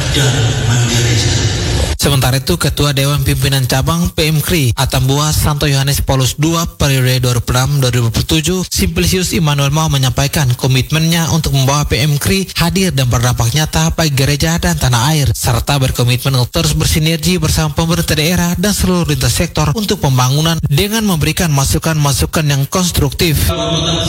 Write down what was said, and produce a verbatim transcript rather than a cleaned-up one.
dan menggereja. Sementara itu, Ketua Dewan Pimpinan Cabang P M K R I Atambua Santo Yohanes Paulus kedua periode dua ribu enam sampai dua ribu tujuh, Simplicius Immanuel mau menyampaikan komitmennya untuk membawa P M K R I hadir dan berdampak nyata bagi gereja dan tanah air, serta berkomitmen untuk terus bersinergi bersama pemerintah daerah dan seluruh lintas sektor untuk pembangunan dengan memberikan masukan-masukan yang konstruktif.